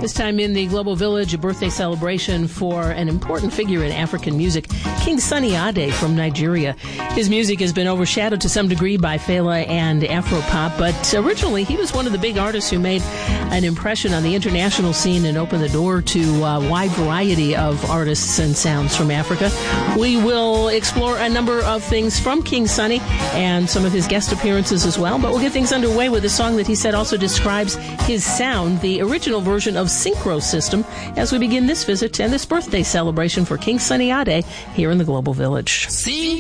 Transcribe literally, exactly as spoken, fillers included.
This time in the Global Village, a birthday celebration for an important figure in African music, King Sunny Ade from Nigeria. His music has been overshadowed to some degree by Fela and Afropop, but originally he was one of the big artists who made an impression on the international scene and opened the door to a wide variety of artists and sounds from Africa. We will explore a number of things from King Sunny and some of his guest appearances as well, but we'll get things underway with a song that he said also describes his sound, the original version of Synchro System, as we begin this visit and this birthday celebration for King Sunny Ade here in the Global Village. See